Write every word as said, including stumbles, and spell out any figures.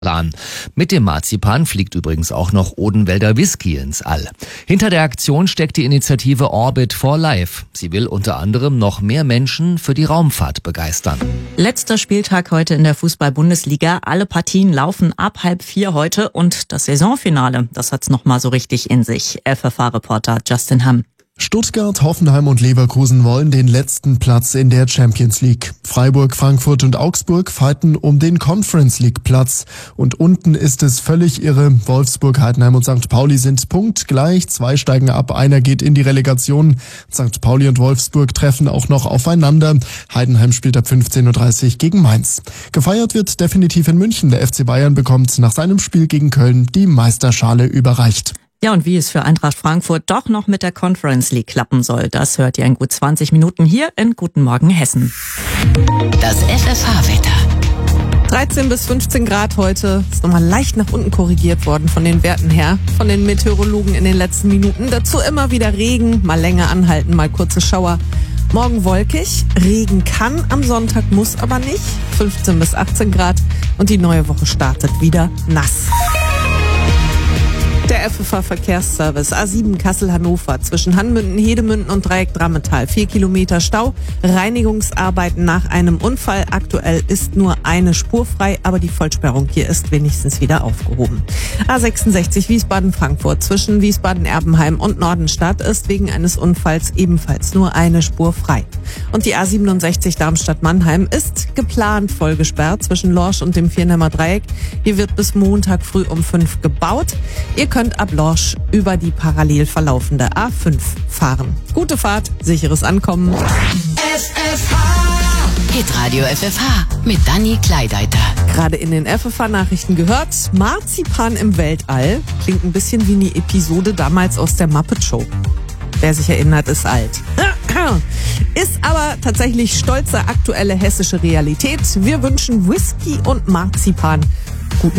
Plan. Mit dem Marzipan fliegt übrigens auch noch Odenwälder Whisky ins All. Hinter der Aktion steckt die Initiative Orbit for Life. Sie will unter anderem noch mehr Menschen für die Raumfahrt begeistern. Letzter Spieltag heute in der Fußball-Bundesliga. Alle Partien laufen ab halb vier heute und das Saisonfinale, das hat's noch mal so richtig in sich. F F A-Reporter Justin Hamm. Stuttgart, Hoffenheim und Leverkusen wollen den letzten Platz in der Champions League. Freiburg, Frankfurt und Augsburg fighten um den Conference League Platz. Und unten ist es völlig irre. Wolfsburg, Heidenheim und Sankt Pauli sind punktgleich. Zwei steigen ab, einer geht in die Relegation. Sankt Pauli und Wolfsburg treffen auch noch aufeinander. Heidenheim spielt ab fünfzehn Uhr dreißig gegen Mainz. Gefeiert wird definitiv in München. Der F C Bayern bekommt nach seinem Spiel gegen Köln die Meisterschale überreicht. Ja, und wie es für Eintracht Frankfurt doch noch mit der Conference League klappen soll, das hört ihr in gut zwanzig Minuten hier in Guten Morgen Hessen. Das F F H-Wetter. dreizehn bis fünfzehn Grad heute. Ist nochmal leicht nach unten korrigiert worden von den Werten her, von den Meteorologen in den letzten Minuten. Dazu immer wieder Regen, mal länger anhalten, mal kurze Schauer. Morgen wolkig, Regen kann am Sonntag, muss aber nicht. fünfzehn bis achtzehn Grad und die neue Woche startet wieder nass. Der F F H-Verkehrsservice A sieben Kassel-Hannover zwischen Hanmünden, Hedemünden und Dreieck Drammetal. Vier Kilometer Stau, Reinigungsarbeiten nach einem Unfall. Aktuell ist nur eine Spur frei, aber die Vollsperrung hier ist wenigstens wieder aufgehoben. A sechsundsechzig Wiesbaden-Frankfurt zwischen Wiesbaden-Erbenheim und Nordenstadt ist wegen eines Unfalls ebenfalls nur eine Spur frei. Und die A siebenundsechzig Darmstadt-Mannheim ist geplant voll gesperrt zwischen Lorsch und dem Viernheimer Dreieck. Hier wird bis Montag früh um fünf gebaut. Ihr könnt ab Lorsch über die parallel verlaufende A fünf fahren. Gute Fahrt, sicheres Ankommen. F F H. Hitradio F F H mit Dani Kleideiter. Gerade in den F F H-Nachrichten gehört, Marzipan im Weltall. Klingt ein bisschen wie eine Episode damals aus der Muppet Show. Wer sich erinnert, ist alt. Ist aber tatsächlich stolze aktuelle hessische Realität. Wir wünschen Whisky und Marzipan guten